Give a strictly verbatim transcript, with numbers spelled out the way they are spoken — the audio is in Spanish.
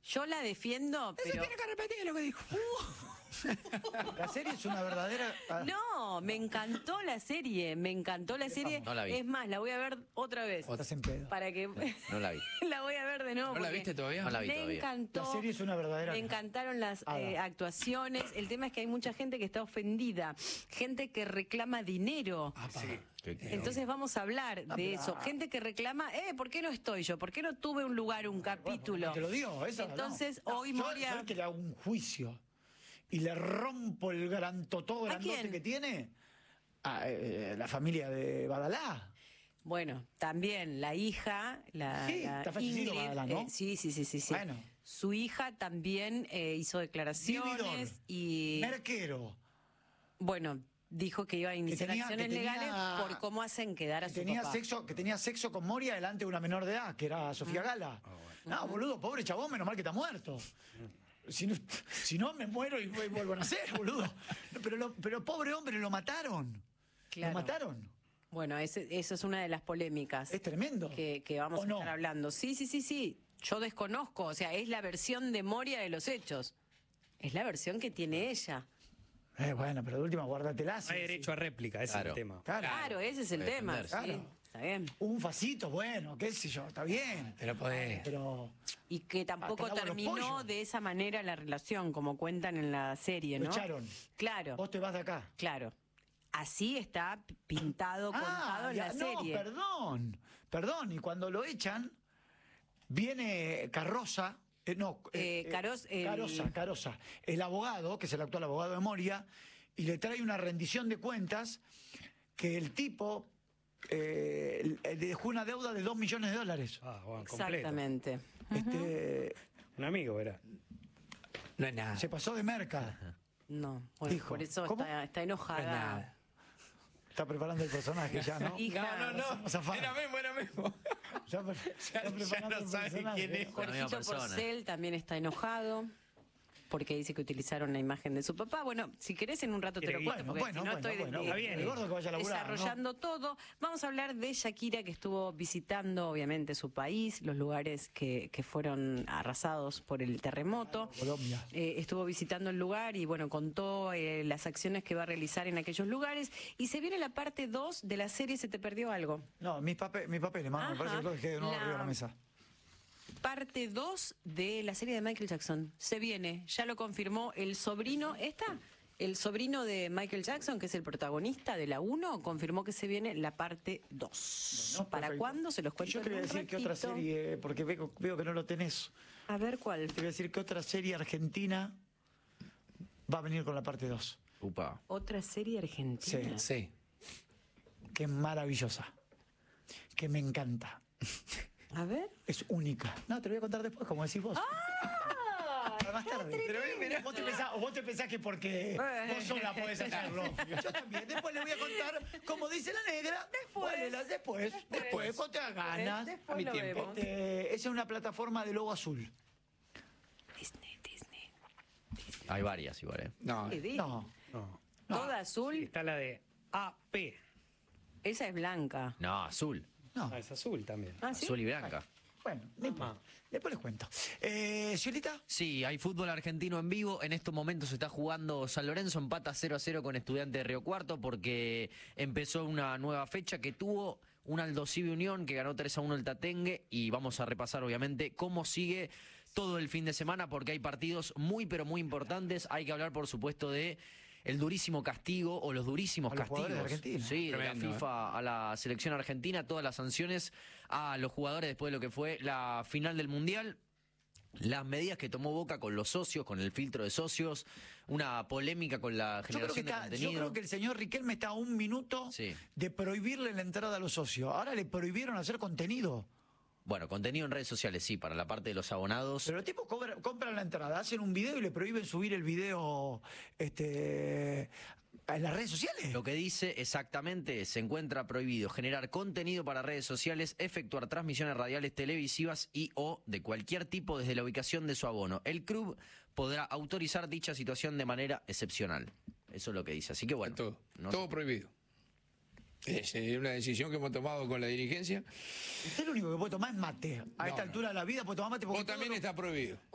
Yo la defiendo, Eso pero... tiene que repetir lo que dijo. La serie es una verdadera... ah, No, me encantó la serie, me encantó la serie. No la vi. Es más, la voy a ver otra vez. Estás en pedo. Para que... No la vi. la voy a ver de nuevo. ¿No la porque viste todavía? No la vi me todavía. encantó. La serie es una verdadera... Me encantaron las Ah, eh, actuaciones. El tema es que hay mucha gente que está ofendida, gente que reclama dinero. Sí. Entonces vamos a hablar de pero- eso. Gente que reclama, eh, ¿por qué no estoy yo? ¿Por qué no tuve un lugar, un capítulo? Te lo digo, esa Entonces, no. No, hoy yo- Moria... yo el que le hago un juicio y le rompo el gran totó ¿A grandote quién? que tiene a eh, la familia de Badalá. Bueno, también la hija, la, Sí, la está fallecido Ingrid, Badalá, ¿no? eh, sí, sí, sí, sí, sí. Bueno. Su hija también eh, hizo declaraciones Vividor, y merquero, bueno, dijo que iba a iniciar tenía- acciones que tenía- legales por cómo hacen quedar a que su tenía papá. sexo, que tenía sexo con Moria delante de una menor de edad, que era Sofía Gala. No, boludo, pobre chabón, menos mal que está muerto. Si no, si no me muero y vuelvo a nacer, boludo. No, Pero, lo- pero pobre hombre, lo mataron. Claro. Lo mataron. Bueno, ese- eso es una de las polémicas Es tremendo. que, que vamos ¿O a no? estar hablando. Sí, sí, sí, sí. Yo desconozco, o sea, es la versión de Moria de los hechos. Es la versión que tiene ella. Eh, bueno, pero de última, guárdatela. Hay derecho a réplica, ese Claro. es el tema. Claro. Claro, ese es el Puede tema. defenderse. Sí, Claro. está bien. Un facito, bueno, qué sé yo, está bien. Pero podés. Pero Y que tampoco Ah, te lavo los terminó pollos. de esa manera la relación, como cuentan en la serie, lo ¿no? echaron. Claro, Vos te vas de acá. claro. Así está pintado, contado en ya, la no, serie. perdón. Perdón, y cuando lo echan, viene Carroza. eh, no, Eh, Caros- el- Carosa, Carosa, el abogado, que es el actual abogado de Moria, y le trae una rendición de cuentas que el tipo eh, le dejó una deuda de dos millones de dólares. Ah, bueno, completo. Exactamente. Este, Un amigo, era. No es nada. se pasó de merca. No, bueno, Dijo, por eso ¿cómo? está, está No es enojada. nada. Está preparando el personaje ya, ¿no? Hija, No, no, no. Vamos a zafar. Era Memo, era Memo. Ya, pre- está ya preparando no el sabe personaje. quién es. Con la misma Jorgito persona. Porcel también está enojado porque dice que utilizaron la imagen de su papá. Bueno, si querés en un rato te lo Bueno, cuento, porque bueno, si no bueno, estoy bueno, de- está bien. de- El gordo que vaya a laburar, desarrollando todo. Vamos a hablar de Shakira, que estuvo visitando obviamente su país, los lugares que, que fueron arrasados por el terremoto. Colombia. Eh, estuvo visitando el lugar y bueno, contó eh, las acciones que va a realizar en aquellos lugares. Y se viene la parte dos de la serie ¿Se te perdió algo? No, mis, pape- mis papeles, mano, me Ajá. parece que lo dejé de nuevo La- arriba de la mesa. Parte dos de la serie de Michael Jackson. Se viene, ya lo confirmó el sobrino, ¿está? El sobrino de Michael Jackson, que es el protagonista de la uno, confirmó que se viene la parte dos. Bueno, ¿Para perfecto. cuándo? Se los cuento Yo te voy a en un decir que otra ratito. serie, porque veo, veo que no lo tenés. A ver cuál. Te voy a decir que otra serie argentina va a venir con la parte dos. Upa. Otra serie argentina. Sí. Que es maravillosa. Que me encanta. A ver. Es única. No, te lo voy a contar después, como decís vos. ¡Ah! Para más tarde. Pero mira, vos te pensás, o vos te pensás que porque vos sola podés hacerlo. Yo también. Después le voy a contar, como dice la negra, Después. ponela después, después, después, vos te hagas ganas. Después A mi lo tiempo. vemos. Este, esa es una plataforma de logo azul. Disney, Disney. Hay varias igual, ¿eh? No. ¿Qué di? No. No. Toda azul. Está la de A P. Esa es blanca. No, azul. No. Ah, es azul también. ¿Ah, sí? Azul y blanca. Bueno, no importa. Ah. Después les cuento. Eh, Ciolita, Sí, hay fútbol argentino en vivo. En estos momentos se está jugando San Lorenzo, empata cero a cero con Estudiantes de Río Cuarto porque empezó una nueva fecha que tuvo un Aldo Civi Unión que ganó tres a uno el Tatengue y vamos a repasar obviamente cómo sigue todo el fin de semana porque hay partidos muy pero muy importantes. Hay que hablar por supuesto de el durísimo castigo o los durísimos A los jugadores de castigos. Argentina. Sí, de la Tremendo, FIFA a la selección argentina, todas las sanciones a los jugadores después de lo que fue la final del Mundial. Las medidas que tomó Boca con los socios, con el filtro de socios, una polémica con la yo creo, que generación de está, yo contenido. creo que el señor Riquelme está a un minuto Sí. de prohibirle la entrada a los socios. Ahora le prohibieron hacer contenido. Bueno, contenido en redes sociales, sí, para la parte de los abonados. Pero los tipos cobran- compran la entrada, hacen un video y le prohíben subir el video este, en las redes sociales. Lo que dice exactamente es, se encuentra prohibido generar contenido para redes sociales, efectuar transmisiones radiales, televisivas y o de cualquier tipo desde la ubicación de su abono. El club podrá autorizar dicha situación de manera excepcional. Eso es lo que dice. Así que bueno. Todo, no- todo prohibido. Es eh, una decisión que hemos tomado con la dirigencia. Usted lo único que puede tomar es mate. A No, esta no. altura de la vida puede tomar mate porque Vos todo también lo- está prohibido.